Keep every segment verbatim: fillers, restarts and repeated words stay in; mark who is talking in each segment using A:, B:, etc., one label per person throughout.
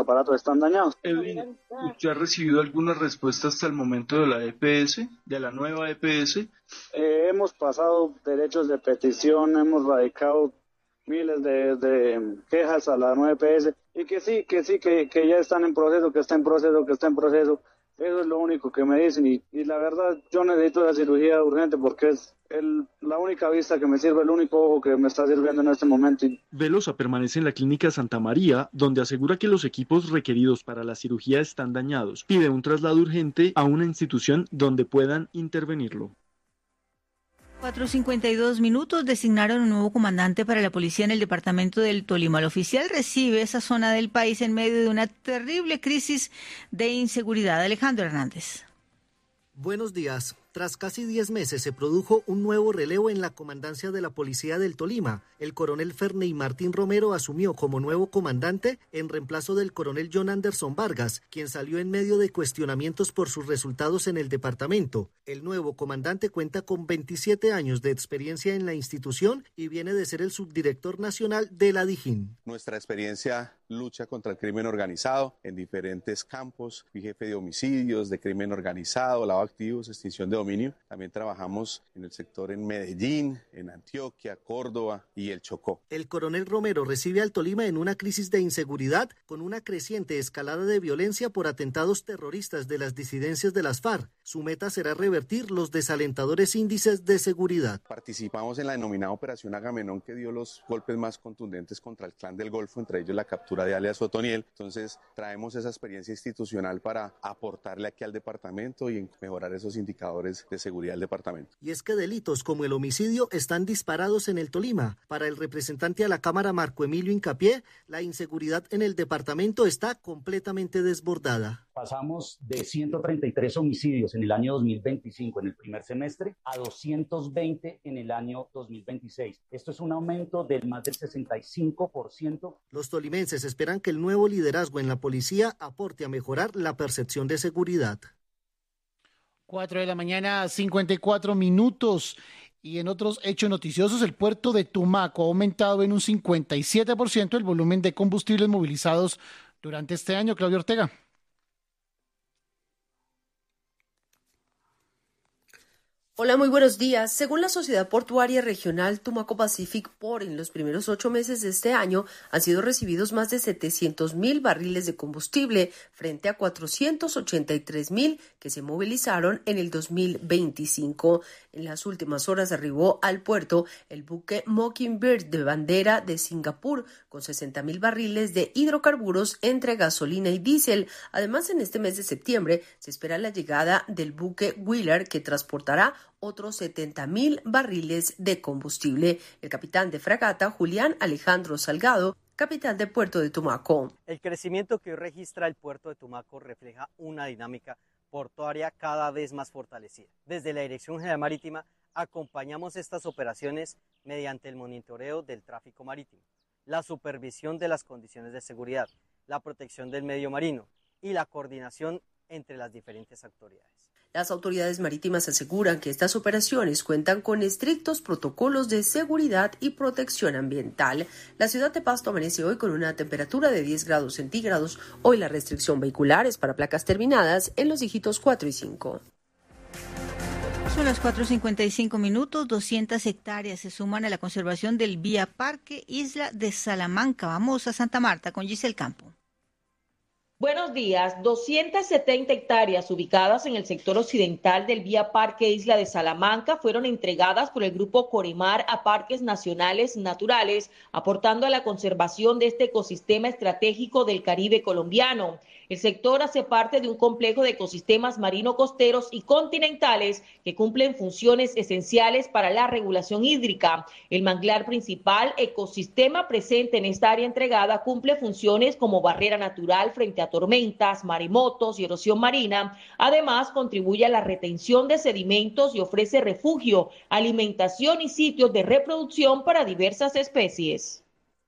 A: aparatos están dañados.
B: Edwin, ¿usted ha recibido alguna respuesta hasta el momento de la E P S, de la nueva E P S?
A: Eh, hemos pasado derechos de petición, hemos radicado miles de, de quejas a la nueva E P S y que sí, que sí, que, que ya están en proceso, que está en proceso, que está en proceso. Eso es lo único que me dicen y, y la verdad yo necesito la cirugía urgente porque es el, la única vista que me sirve, el único ojo que me está sirviendo en este momento.
C: Velosa permanece en la clínica Santa María, donde asegura que los equipos requeridos para la cirugía están dañados. Pide un traslado urgente a una institución donde puedan intervenirlo.
D: cuatro cincuenta y dos minutos, designaron un nuevo comandante para la policía en el departamento del Tolima. El oficial recibe esa zona del país en medio de una terrible crisis de inseguridad. Alejandro Hernández.
E: Buenos días. Tras casi diez meses se produjo un nuevo relevo en la comandancia de la Policía del Tolima. El coronel Ferney Martín Romero asumió como nuevo comandante en reemplazo del coronel John Anderson Vargas, quien salió en medio de cuestionamientos por sus resultados en el departamento. El nuevo comandante cuenta con veintisiete años de experiencia en la institución y viene de ser el subdirector nacional de la Dijín.
F: Nuestra experiencia lucha contra el crimen organizado en diferentes campos. Fui jefe de homicidios, de crimen organizado, lavado de activos, extinción de dominio. También trabajamos en el sector en Medellín, en Antioquia, Córdoba y el Chocó.
E: El coronel Romero recibe al Tolima en una crisis de inseguridad con una creciente escalada de violencia por atentados terroristas de las disidencias de las FARC. Su meta será revertir los desalentadores índices de seguridad.
F: Participamos en la denominada Operación Agamenón, que dio los golpes más contundentes contra el Clan del Golfo, entre ellos la captura de alias Otoniel. Entonces traemos esa experiencia institucional para aportarle aquí al departamento y mejorar esos indicadores de seguridad del departamento.
E: Y es que delitos como el homicidio están disparados en el Tolima. Para el representante a la Cámara, Marco Emilio Hincapié, la inseguridad en el departamento está completamente desbordada.
G: Pasamos de ciento treinta y tres homicidios en el año dos mil veinticinco, en el primer semestre, a doscientos veinte en el año dos mil veintiséis. Esto es un aumento del más del sesenta y cinco por ciento.
E: Los tolimenses esperan que el nuevo liderazgo en la policía aporte a mejorar la percepción de seguridad.
H: cuatro de la mañana, cincuenta y cuatro minutos. Y en otros hechos noticiosos, el puerto de Tumaco ha aumentado en un cincuenta y siete por ciento el volumen de combustibles movilizados durante este año. Claudio Ortega.
I: Hola, muy buenos días. Según la Sociedad Portuaria Regional Tumaco Pacific Port, en los primeros ocho meses de este año han sido recibidos más de setecientos mil barriles de combustible frente a cuatrocientos ochenta y tres mil que se movilizaron en el dos mil veinticinco. En las últimas horas arribó al puerto el buque Mockingbird de bandera de Singapur con sesenta mil barriles de hidrocarburos entre gasolina y diésel. Además, en este mes de septiembre se espera la llegada del buque Wheeler, que transportará otros setenta mil barriles de combustible. El capitán de fragata, Julián Alejandro Salgado, capitán del puerto de Tumaco.
J: El crecimiento que hoy registra el puerto de Tumaco refleja una dinámica portuaria cada vez más fortalecida. Desde la Dirección General Marítima acompañamos estas operaciones mediante el monitoreo del tráfico marítimo, la supervisión de las condiciones de seguridad, la protección del medio marino y la coordinación entre las diferentes autoridades.
I: Las autoridades marítimas aseguran que estas operaciones cuentan con estrictos protocolos de seguridad y protección ambiental. La ciudad de Pasto amanece hoy con una temperatura de diez grados centígrados. Hoy la restricción vehicular es para placas terminadas en los dígitos cuatro y cinco.
D: Son las cuatro cincuenta y cinco minutos. doscientas hectáreas se suman a la conservación del Vía Parque Isla de Salamanca. Vamos a Santa Marta con Giselle Campo.
K: Buenos días. doscientas setenta hectáreas ubicadas en el sector occidental del Vía Parque Isla de Salamanca fueron entregadas por el Grupo Coremar a Parques Nacionales Naturales, aportando a la conservación de este ecosistema estratégico del Caribe colombiano. El sector hace parte de un complejo de ecosistemas marino-costeros y continentales que cumplen funciones esenciales para la regulación hídrica. El manglar principal, ecosistema presente en esta área entregada, cumple funciones como barrera natural frente a tormentas, maremotos y erosión marina. Además, contribuye a la retención de sedimentos y ofrece refugio, alimentación y sitios de reproducción para diversas especies.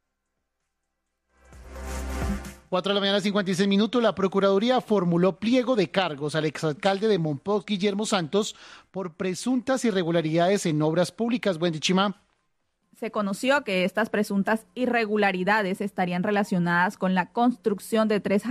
H: cuatro de la mañana, cincuenta y seis minutos. La Procuraduría formuló pliego de cargos al exalcalde de Monpós, Guillermo Santos, por presuntas irregularidades en obras públicas. Buen día, Chima.
L: Se conoció que estas presuntas irregularidades estarían relacionadas con la construcción de tres